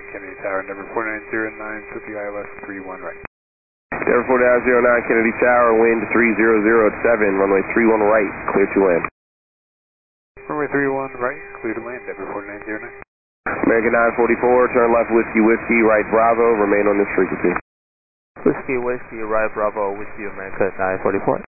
Kennedy Tower, number 4909, Sophia ILS 31 right. Denver 4909 Kennedy Tower, wind 300 at 7, runway 31 right, clear to land. Runway 31 right, clear to land, Denver 4909. American 944, turn left Whiskey, right Bravo, remain on this frequency. Whiskey, right Bravo, Whiskey America 944.